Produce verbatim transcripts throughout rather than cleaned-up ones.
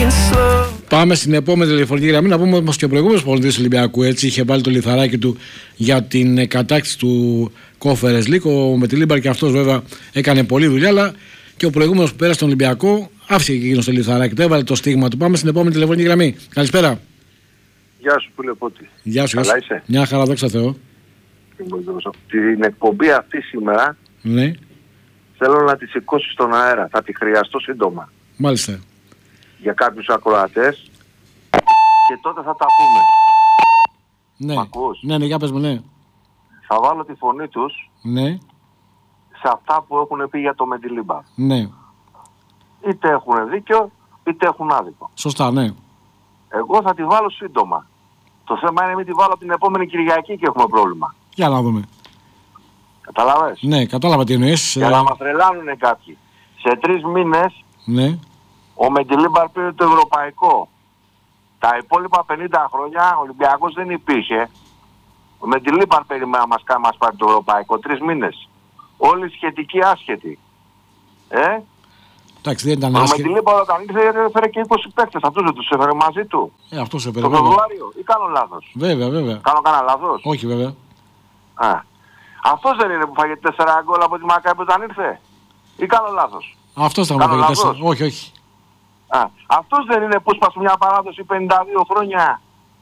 Πάμε στην επόμενη τηλεφωνική γραμμή. Να πούμε όμως και ο προηγούμενος πολιτής του Ολυμπιακού έτσι, είχε βάλει το λιθαράκι του για την κατάκτηση του Conference League. Ο Μετιλίμπαρ και αυτός βέβαια έκανε πολλή δουλειά, αλλά και ο προηγούμενος που πέρασε στον Ολυμπιακό άφησε και εκείνο το λιθαράκι του, έβαλε το στίγμα του. Πάμε στην επόμενη τηλεφωνική γραμμή. Καλησπέρα. Γεια σου, φίλε Πότη. Γεια σου. Καλά είσαι? Μια χαρά, δόξα Θεώ. Την εκπομπή αυτή σήμερα ναι. θέλω να τη σηκώσει στον αέρα. Θα τη χρειαστώ σύντομα. Μάλιστα. Για κάποιους ακροατές και τότε θα τα πούμε. Ναι. Μ' ακούς? Ναι, ναι, για πες μου, ναι. Θα βάλω τη φωνή τους ναι. σε αυτά που έχουν πει για το Μεντιλίμπαρ. Ναι. Είτε έχουν δίκιο, είτε έχουν άδικο. Σωστά, ναι. Εγώ θα τη βάλω σύντομα. Το θέμα είναι μην τη βάλω την επόμενη Κυριακή και έχουμε πρόβλημα. Για να δούμε. Καταλάβες? Ναι, κατάλαβα τι εννοείς. Για να μας τρελάνουνε κάποιοι. Σε τρεις μήνες ναι. ο Μεντιλίμπαρ πήρε το ευρωπαϊκό. Τα υπόλοιπα πενήντα χρόνια ο Ολυμπιακός δεν υπήρχε. Ο Μεντιλίμπαρ περιμένει να μας κάνει μας πάρει το ευρωπαϊκό. Τρεις μήνες. Όλοι σχετικοί άσχετοι. Ε? Εντάξει, δεν ήταν ο άσχετοι. Ο Μεντιλίμπαρ όταν ήρθε έφερε και είκοσι παίκτες. Αυτούς δεν τους έφερε μαζί του. Ε, αυτός έφερε. Το Φεβρουάριο. Ή κάνω λάθος? Βέβαια, βέβαια. Κάνω κανένα λάθος? Όχι, βέβαια. Α. Αυτός δεν είναι που φάγε τέσσερα γκολ από τη Μακάμπη όταν ήρθε? Ή κάνω λάθος? Αυτός ήταν που φάγε τέσσερα. Όχι, όχι. Α, αυτός δεν είναι που σπάσε μια παράδοση πενήντα δύο χρόνια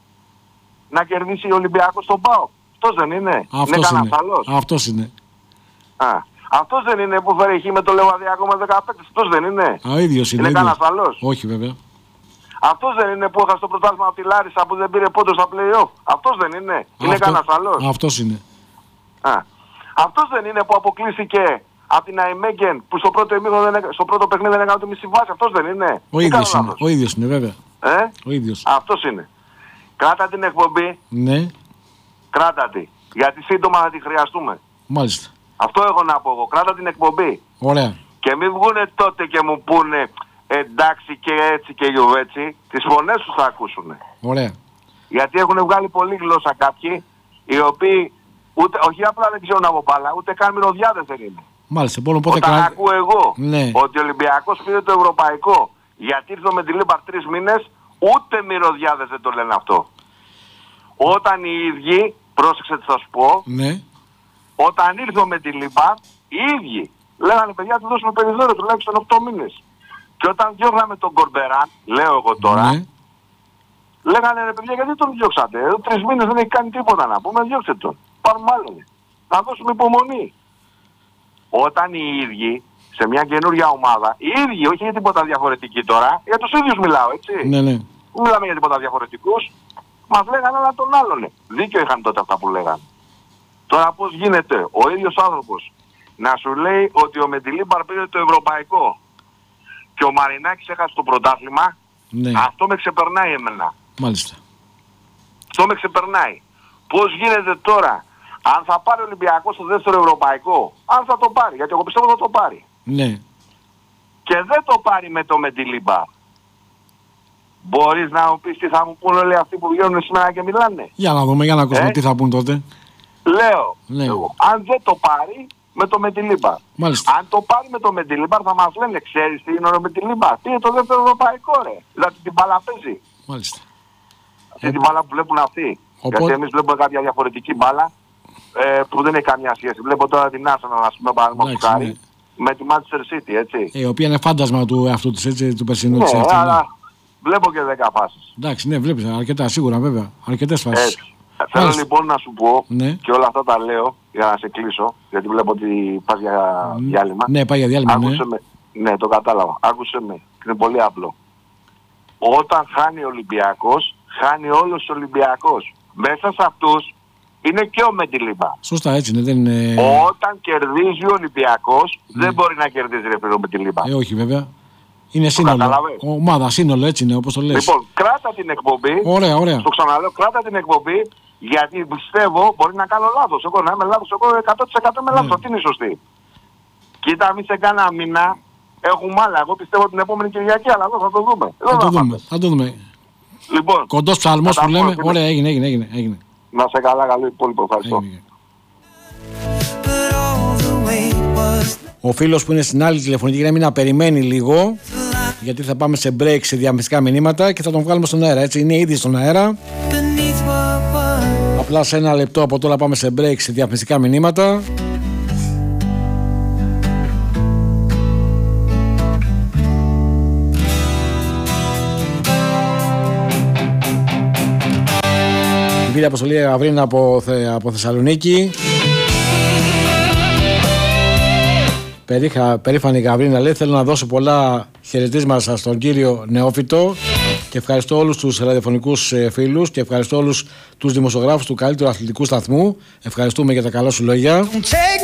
να κερδίσει ο Ολυμπιακός στον ΠΑΟΚ? Αυτός δεν είναι? Αυτός είναι. είναι. Αυτός είναι. Α, αυτός δεν είναι που φέρει χ με το Λεβαδιακό με δεκαπέντε? Αυτός δεν είναι? Ο ίδιος είναι. Είναι κανένας άλλος? Όχι βέβαια. Αυτός δεν είναι που έχασε το πρωτάθλημα από τη Λάρισα που δεν πήρε πόντο στα play-off? Αυτός δεν είναι? Αυτό... Είναι κανένας άλλος? Αυτός είναι. Α, αυτός δεν είναι που αποκλείστηκε από την Αϊμέγγεν που στο πρώτο, δεν, στο πρώτο παιχνίδι δεν έκανε το μισή βάση? Αυτός δεν είναι? Ο ίδιος είναι. Ο ίδιος είναι βέβαια. Ε? Ο ίδιος. Αυτός είναι. Κράτα την εκπομπή. Ναι. Κράτα τη. Γιατί σύντομα θα τη χρειαστούμε. Μάλιστα. Αυτό έχω να πω εγώ. Κράτα την εκπομπή. Ωραία. Και μην βγούνε τότε και μου πούνε εντάξει και έτσι και γιουβέτσι. Τις φωνές τους θα ακούσουν. Ωραία. Γιατί έχουν βγάλει πολλή γλώσσα κάποιοι οι οποίοι ούτε, όχι απλά δεν ξέρουν από μπάλα, ούτε καν μυρωδιάδες δεν είναι. Μάλιστα. Μπορώ, πότε Όταν κρα... ακούω εγώ ναι. ότι ο Ολυμπιακός πήρε το ευρωπαϊκό γιατί ήρθε με τη Λίμπαρ τρεις μήνες, ούτε μυρωδιάδες δεν το λένε αυτό. Όταν οι ίδιοι, πρόσεξε τι θα σου πω, ναι. όταν ήρθε με τη Λίμπαρ, οι ίδιοι λέγανε παιδιά του δώσουμε περιθώριο τουλάχιστον οκτώ μήνες. Και όταν διώχναμε τον Κορμπεράν, λέω εγώ τώρα, ναι. λέγανε ρε παιδιά γιατί τον διώξατε? Εδώ τρεις μήνες δεν έχει κάνει τίποτα να πούμε, διώξτε τον. Πάρουμε άλλον. Να δώσουμε υπομονή. Όταν οι ίδιοι σε μια καινούργια ομάδα, οι ίδιοι, όχι για τίποτα διαφορετικοί τώρα, για τους ίδιους μιλάω, έτσι. Ναι, ναι. Δεν μιλάμε για τίποτα διαφορετικούς. Μας λέγανε ένα τον άλλον. Δίκιο είχαν τότε αυτά που λέγανε. Τώρα πώς γίνεται ο ίδιος άνθρωπος να σου λέει ότι ο Μεντιλίμπαρ πήρε το ευρωπαϊκό και ο Μαρινάκης έχασε το πρωτάθλημα, ναι. Αυτό με ξεπερνάει εμένα. Μάλιστα. Αυτό με ξεπερνάει. Πώς γίνεται τώρα, αν θα πάρει ο Ολυμπιακός το δεύτερο ευρωπαϊκό, αν θα το πάρει, γιατί εγώ πιστεύω θα το πάρει. Ναι. Και δεν το πάρει με το Μεντιλίμπαρ. Μπορείς να μου πεις τι θα μου πούνε όλοι αυτοί που βγαίνουν σήμερα και μιλάνε? Για να δούμε, για να ακούσουμε ε? τι θα πούν τότε. Λέω, ναι. εγώ, αν δεν το πάρει με το Μεντιλίμπαρ. Μάλιστα. Αν το πάρει με το Μεντιλίμπαρ θα μας λένε, ξέρεις τι είναι ο Μεντιλίμπαρ? Τι είναι το δεύτερο ευρωπαϊκό ρε? Δηλαδή την μπάλα παίζει. Μάλιστα. Αυτή την μπάλα που βλέπουν αυτοί. Οπότε... Γιατί εμείς βλέπουμε κάποια διαφορετική μπάλα ε, που δεν έχει καμιά σχέση. Βλέπω τώρα την Arsenal, ας πούμε, παραδείγματος χάρη, ναι. με τη Manchester City, έτσι. Ε, η οποία είναι φάντασμα του εαυτού της, έτσι, του περσινού ναι, της. Ναι, αλλά βλέπω και δέκα φάσεις. Εντάξει, ναι, βλέπεις, αρκετά, σίγουρα βέβαια. Αρκετές φάσεις. Έτσι. Θέλω Μάλιστα. λοιπόν να σου πω, ναι. και όλα αυτά τα λέω για να σε κλείσω, γιατί βλέπω ότι πας για διάλειμμα. Ναι, πάει για διάλειμμα. Άκουσε ναι. με. Ναι, το κατάλαβα. Άκουσε με. Είναι πολύ απλό. Όταν χάνει ο Ολυμπιακός, χάνει όλος ο Ολυμπιακός. Μέσα σε αυτούς είναι και ο Μεντιλίμπαρ. Σωστά, έτσι είναι. Δεν είναι... Όταν κερδίζει ο Ολυμπιακός, ναι. δεν μπορεί να κερδίζει ρε φίλε ο Μεντιλίμπαρ. Ε, όχι βέβαια. Είναι σύνολο. Ομάδα, σύνολο, έτσι είναι όπως το λες. Λοιπόν, κράτα την εκπομπή. Ωραία, ωραία. Το ξαναλέω, κράτα την εκπομπή, γιατί πιστεύω μπορεί να κάνω λάθος. Εγώ να είμαι λάθος, εγώ εκατό τοις εκατό είμαι λάθος. Αυτή είναι η σωστή. Κοίτα, μην σε κάνα μήνα έχουμε άλλα. Εγώ πιστεύω την επόμενη Κυριακή, αλλά εδώ θα το δούμε. Εδώ θα, το θα, δούμε. θα το δούμε. Λοιπόν, κοντός ψαλμός που λέμε. Ωραία, έγινε, έγινε, έγινε, έγινε. Να σε καλά, καλό υπόλοιπο. Ευχαριστώ. Έγινε. Ο φίλος που είναι στην άλλη τηλεφωνική γραμμή να περιμένει λίγο, γιατί θα πάμε σε break σε διαφημιστικά μηνύματα και θα τον βγάλουμε στον αέρα. Έτσι, είναι ήδη στον αέρα. Απλά σε ένα λεπτό από τώρα πάμε σε break σε διαφημιστικά μηνύματα. Η φίλη αποστολή Γαβρίνα από, από Θεσσαλονίκη. Περίχα, περήφανη Γαβρίνα λέει: θέλω να δώσω πολλά χαιρετίσματα στον κύριο Νεόφυτο και ευχαριστώ όλους τους ραδιοφωνικούς φίλους και ευχαριστώ όλους τους δημοσιογράφους του καλύτερου αθλητικού σταθμού. Ευχαριστούμε για τα καλά σου λόγια.